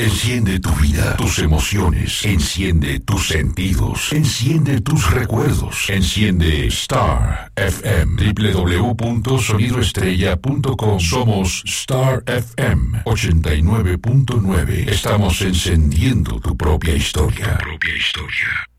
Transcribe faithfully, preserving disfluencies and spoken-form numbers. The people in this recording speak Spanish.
Enciende tu vida, tus emociones, enciende tus sentidos, enciende tus recuerdos, enciende Star F M, doble u doble u doble u punto sonido estrella punto com. Somos Star F M ochenta y nueve punto nueve. Estamos encendiendo tu propia historia. Tu propia historia.